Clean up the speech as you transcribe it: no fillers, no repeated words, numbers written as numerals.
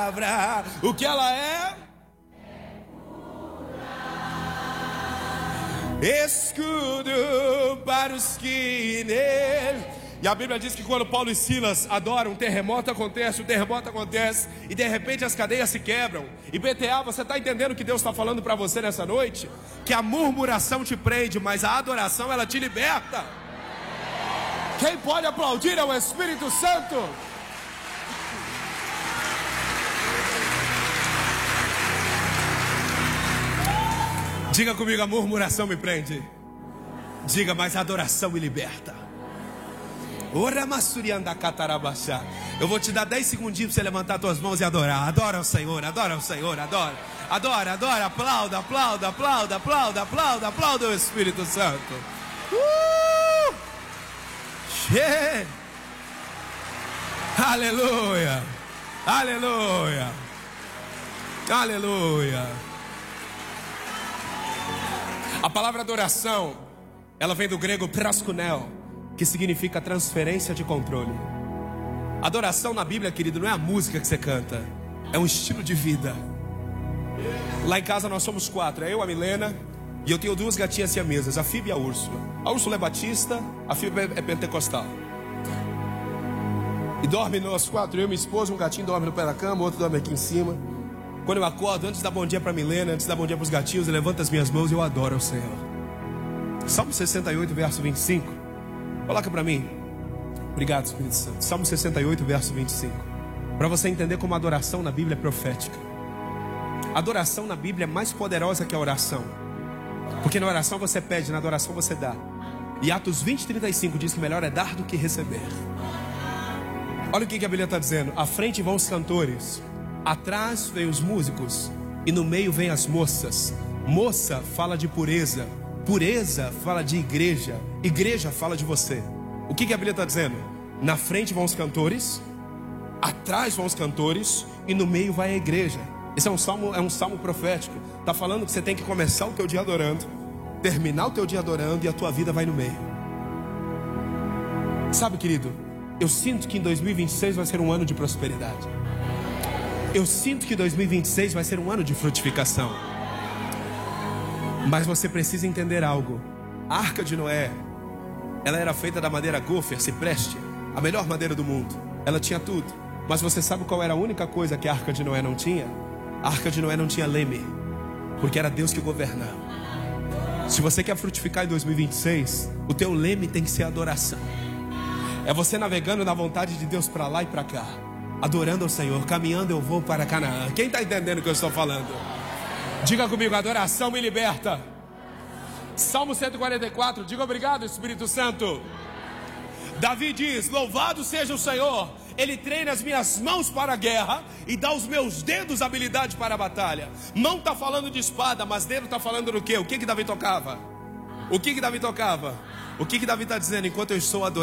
palavra, o que ela é? Escudo para os que nele. E a Bíblia diz que quando Paulo e Silas adoram, um terremoto acontece, e de repente as cadeias se quebram. E BTA, você está entendendo o que Deus está falando para você nessa noite? Que a murmuração te prende, mas a adoração ela te liberta. Quem pode aplaudir é o Espírito Santo. Diga comigo, a murmuração me prende. Diga, mas a adoração me liberta. Eu vou te dar 10 segundinhos para você levantar as tuas mãos e adorar. Adora o Senhor, adora o Senhor, adora. Adora, adora, aplauda, aplauda, aplauda, aplauda, aplauda, aplauda o Espírito Santo. Yeah. Aleluia, aleluia, aleluia. A palavra adoração, ela vem do grego proskuneo, que significa transferência de controle. Adoração na Bíblia, querido, não é a música que você canta, é um estilo de vida. Lá em casa nós somos 4, é eu, a Milena, e eu tenho 2 gatinhas siamesas, a Phoebe e a Úrsula. A Úrsula é batista, a Phoebe é pentecostal. E dorme nós 4, eu e minha esposa, um gatinho dorme no pé da cama, o outro dorme aqui em cima. Quando eu acordo, antes de dar bom dia para Milena, antes de dar bom dia para os gatinhos, eu levanto as minhas mãos e eu adoro ao Senhor. Salmo 68, verso 25. Coloca para mim. Obrigado, Espírito Santo. Salmo 68, verso 25. Para você entender como a adoração na Bíblia é profética. A adoração na Bíblia é mais poderosa que a oração. Porque na oração você pede, na adoração você dá. E Atos 20, 35 diz que melhor é dar do que receber. Olha o que a Bíblia está dizendo. À frente vão os cantores, atrás vem os músicos, e no meio vem as moças. Moça fala de pureza, pureza fala de igreja, igreja fala de você. O que a Bíblia está dizendo? Na frente vão os cantores, atrás vão os cantores, e no meio vai a igreja. Esse é um salmo profético. Está falando que você tem que começar o teu dia adorando, terminar o teu dia adorando, e a tua vida vai no meio. Sabe, querido, eu sinto que em 2026 vai ser um ano de prosperidade. Eu sinto que 2026 vai ser um ano de frutificação. Mas você precisa entender algo. A Arca de Noé, ela era feita da madeira gopher, cipreste, a melhor madeira do mundo. Ela tinha tudo. Mas você sabe qual era a única coisa que a Arca de Noé não tinha? A Arca de Noé não tinha leme, porque era Deus que governava. Se você quer frutificar em 2026, o teu leme tem que ser adoração. É você navegando na vontade de Deus para lá e para cá, adorando ao Senhor, caminhando eu vou para Canaã. Quem está entendendo o que eu estou falando? Diga comigo, adoração me liberta. Salmo 144, diga obrigado, Espírito Santo. Davi diz, louvado seja o Senhor, Ele treina as minhas mãos para a guerra e dá aos meus dedos habilidade para a batalha. Mão está falando de espada, mas dedo está falando do quê? O que Davi tocava? O que Davi tocava? O que Davi está dizendo? Enquanto eu estou adorando,